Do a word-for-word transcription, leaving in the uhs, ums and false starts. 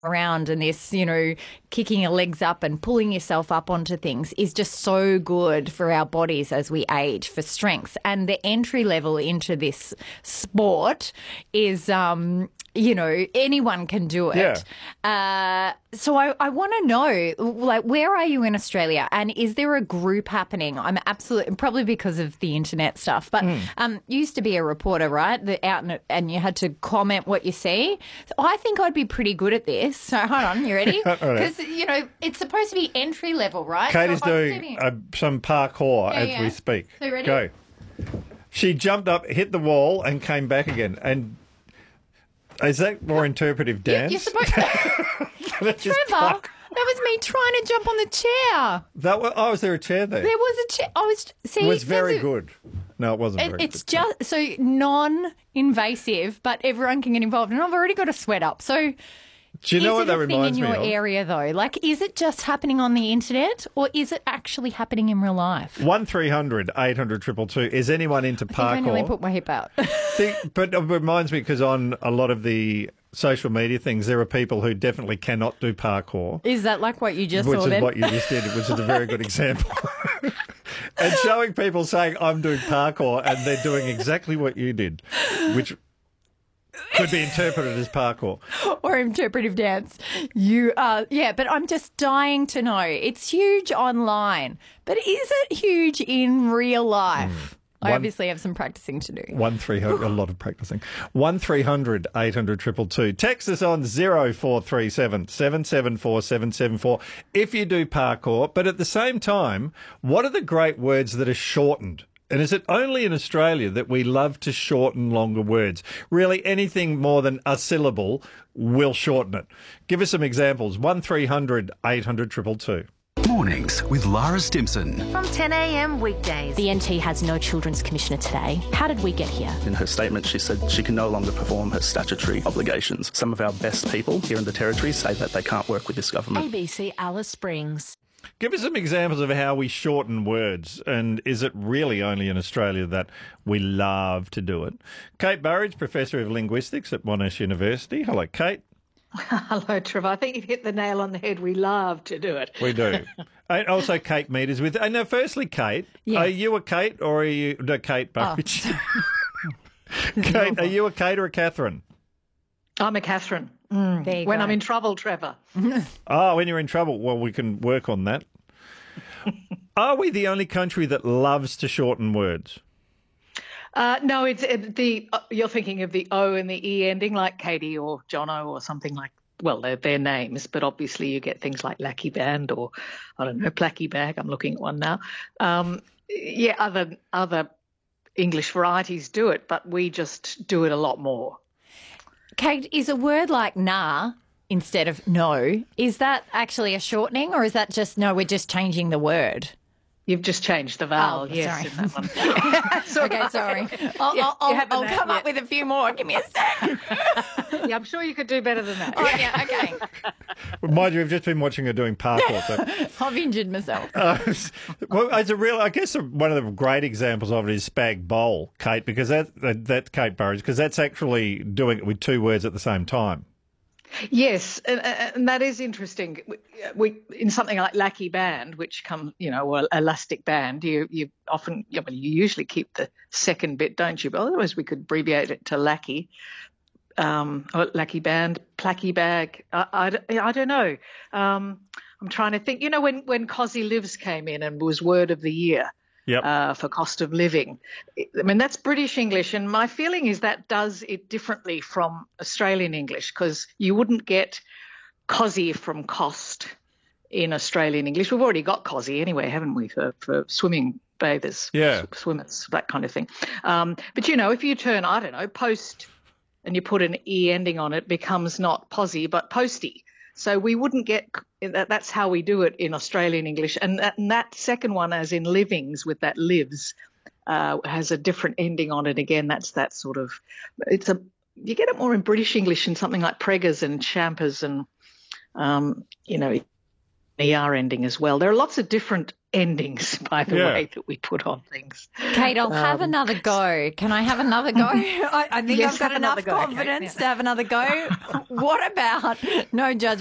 around and this, you know, kicking your legs up and pulling yourself up onto things is just so good for our bodies as we age, for strength. And the entry level into this sport is, um, you know, anyone can do it. Yeah. Uh, so I, I want to know, like, where are you in Australia, and is there a group happening? I'm absolutely, probably because of the internet stuff, but mm. um, you used to be a reporter, right? The, out and, and you had to comment what you see. So I think I'd be pretty good at this. So hold on, you ready? Because, you know, it's supposed to be entry level, right? Kate so is doing uh, some parkour yeah, as yeah. we speak. So ready? Go. She jumped up, hit the wall, and came back again. And is that more interpretive dance? You, you're supposed to... Trevor, that was me trying to jump on the chair. That was, oh, was there a chair there? There was a chair. I was... See, it was very good. No, it wasn't it, very it's good. It's just so non-invasive, but everyone can get involved. And I've already got a sweat up. So... Do you know is what it that a reminds thing in me your of? area, though? Like, is it just happening on the internet, or is it actually happening in real life? One three hundred eight hundred two two two. Is anyone into I parkour? think I nearly put my hip out. See, but it reminds me, because on a lot of the social media things, there are people who definitely cannot do parkour. Is that like what you just which saw is then? what you just did, which is a very good example. And showing people saying, I'm doing parkour, and they're doing exactly what you did, which could be interpreted as parkour. Or interpretive dance. You are, yeah, but I'm just dying to know. It's huge online, but is it huge in real life? Mm. I One, obviously have some practicing to do. One three hundred, a lot of practicing. One three hundred eight hundred two two two. Text us on zero four three seven seven seven four seven seven four if you do parkour. But at the same time, what are the great words that are shortened? And is it only in Australia that we love to shorten longer words? Really, anything more than a syllable will shorten it. Give us some examples. One three hundred eight hundred two two two. Mornings with Lara Stimson. From ten a m weekdays. The N T has no Children's Commissioner today. How did we get here? In her statement, she said she can no longer perform her statutory obligations. Some of our best people here in the Territory say that they can't work with this government. A B C Alice Springs. Give us some examples of how we shorten words, and is it really only in Australia that we love to do it? Kate Burridge, Professor of Linguistics at Monash University. Hello, Kate. Hello, Trevor. I think you've hit the nail on the head. We love to do it. We do. And also Kate Mead is with... And now, firstly, Kate, yes. Are you a Kate or are you... No, Kate Burridge. Oh, Kate, are you a Kate or a Catherine? I'm a Catherine. Mm. There you when go. I'm in trouble, Trevor. Oh, when you're in trouble. Well, we can work on that. Are we the only country that loves to shorten words? Uh, no, it's it, the uh, you're thinking of the O and the E ending, like Katie or Jono or something like. Well, they're their names, but obviously you get things like Lackey Band or I don't know, Placky Bag. I'm looking at one now. Um, yeah, other other English varieties do it, but we just do it a lot more. Kate, is a word like nah instead of no, is that actually a shortening, or is that just no, we're just changing the word? You've just changed the vowel, oh, yes, sorry. in that one. Okay, right. sorry. I'll, Yeah, I'll, I'll, I'll come that, up yeah. with a few more. Give me a sec. Yeah, I'm sure you could do better than that. Oh, yeah, okay. Well, mind you, we've just been watching her doing parkour. So. I've injured myself. Uh, well, it's a real. I guess one of the great examples of it is spag bowl, Kate, because that, that, that Kate Burridge, because that's actually doing it with two words at the same time. Yes, and, and that is interesting. We, we in something like Lackey Band, which come, you know, or elastic band, you you often, yeah, well, you usually keep the second bit, don't you? But otherwise, we could abbreviate it to Lackey, um, or Lackey Band, Placky Bag. I, I, I don't know. Um, I'm trying to think. You know, when when Cosy Lives came in and was word of the year. Yep. Uh, for cost of living. I mean, that's British English, and my feeling is that does it differently from Australian English, because you wouldn't get cosy from cost in Australian English. We've already got cosy anyway, haven't we, for, for swimming bathers, yeah, swimmers, that kind of thing. Um, but, you know, if you turn, I don't know, post and you put an E ending on it, becomes not posy but posty. So we wouldn't get that. That's how we do it in Australian English. And that, and that second one, as in livings with that lives, uh, has a different ending on it. Again, that's that sort of, it's a, you get it more in British English in something like preggers and champers and, um, you know, E R ending as well. There are lots of different endings by the Yeah. way that we put on things. Kate, I'll have another go. Can I have another go? I, I think Yes, I've got have enough another go, Kate, confidence yeah. to have another go. What about no judgment?